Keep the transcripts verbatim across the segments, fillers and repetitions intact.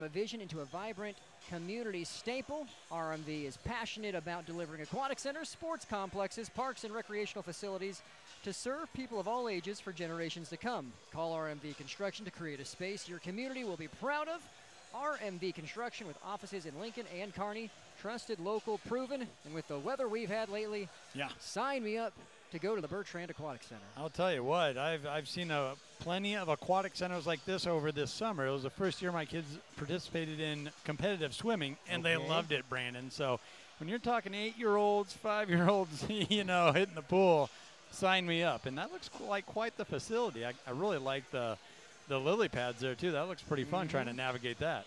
A vision into a vibrant community staple. R M V is passionate about delivering aquatic centers, sports complexes, parks, and recreational facilities to serve people of all ages for generations to come. Call R M V Construction to create a space your community will be proud of. R M V Construction, with offices in Lincoln and Kearney. Trusted, local, proven, and with the weather we've had lately, yeah, sign me up to go to the Bertrand Aquatic Center. I'll tell you what, I've I've seen a, plenty of aquatic centers like this over this summer. It was the first year my kids participated in competitive swimming, and Okay. they loved it, Brandon. So when you're talking eight-year-olds, five-year-olds, you know, hitting the pool, sign me up. And that looks like quite the facility. I, I really like the the lily pads there, too. That looks pretty fun, mm-hmm. trying to navigate that.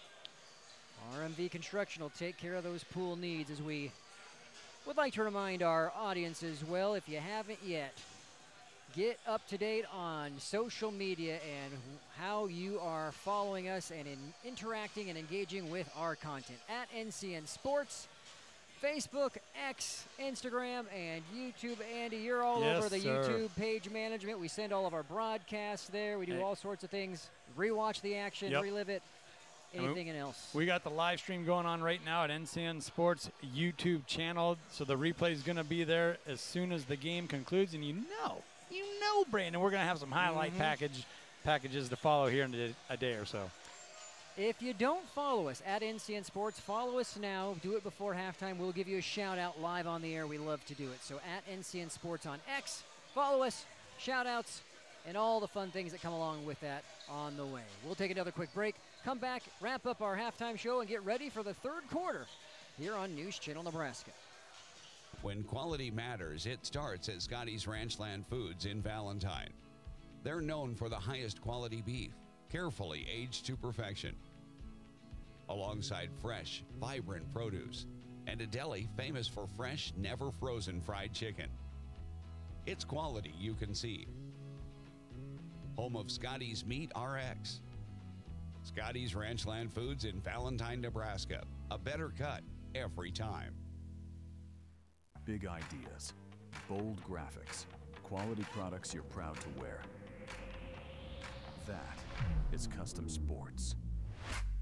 R M V Construction will take care of those pool needs, as we would like to remind our audience as well, if you haven't yet, get up to date on social media and how you are following us and in interacting and engaging with our content at N C N Sports, Facebook, X, Instagram, and YouTube. Andy, you're all yes, over the sir. YouTube page management. We send all of our broadcasts there. We do hey. all sorts of things. Rewatch the action, yep. relive it. Anything else? We got the live stream going on right now at N C N Sports YouTube channel, so the replay is going to be there as soon as the game concludes. And you know, you know, Brandon, we're going to have some highlight mm-hmm. package packages to follow here in a, a day or so. If you don't follow us at N C N Sports, follow us now. Do it before halftime. We'll give you a shout-out live on the air. We love to do it. So at N C N Sports on X, follow us, shout-outs, and all the fun things that come along with that on the way. We'll take another quick break, come back, wrap up our halftime show, and get ready for the third quarter here on News Channel Nebraska. When quality matters, it starts at Scotty's Ranchland Foods in Valentine. They're known for the highest quality beef, carefully aged to perfection, alongside fresh, vibrant produce, and a deli famous for fresh, never frozen fried chicken. It's quality you can see. Home of Scotty's Meat R X. Scotty's Ranchland Foods in Valentine, Nebraska. A better cut every time. Big ideas, bold graphics, quality products you're proud to wear. That is Custom Sports.